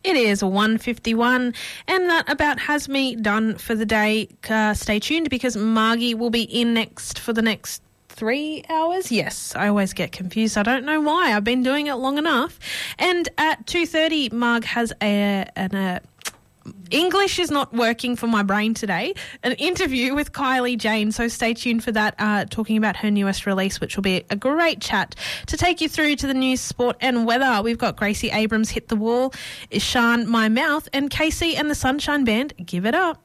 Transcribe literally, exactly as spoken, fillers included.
It is one fifty-one, and that about has me done for the day. Uh, stay tuned because Margie will be in next for the next three hours. Yes, I always get confused. I don't know why. I've been doing it long enough. And at two thirty, Marg has a an a English is not working for my brain today. An interview with Kylie Jane, so stay tuned for that, uh, talking about her newest release, which will be a great chat to take you through to the news, sport and weather. We've got Gracie Abrams, Hit the Wall, Ishan, My Mouth, and Casey and the Sunshine Band, Give It Up.